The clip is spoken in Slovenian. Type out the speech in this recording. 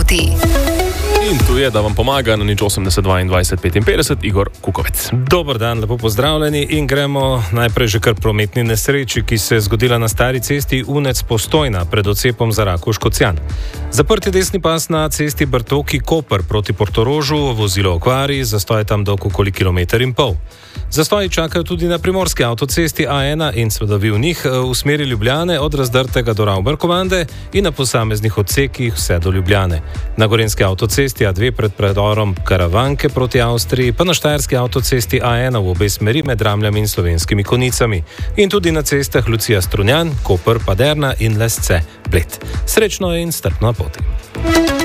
poti. In tu je, da vam pomaga na 080 22 55 Igor Kukovec. Dober dan, lepo pozdravljeni in gremo najprej že kar prometni nesreči, ki se je zgodila na stari cesti Unec-Postojna pred odcepom za Rakovško-Cjan. Zaprt je desni pas na cesti Brtoki-Koper proti Portorožu, vozilo okvari, zastoj je tam dolg okoli 1,5 km. Zastoji čakajo tudi na primorski avtocesti A1 in seveda v njih v smeri Ljubljane od Razdrtega do Ravberkovande in na posameznih odsekih vse do Ljubljane. Na gorenjski avtocesti A2 pred predorom Karavanke proti Avstriji, pa na štajerski avtocesti A1 v obe smeri med Ramljami in Slovenskimi Konicami. In tudi na cestah Lucija Strunjan, Koper, Paderna in Lesce, Bled. Srečno in strpno na poti.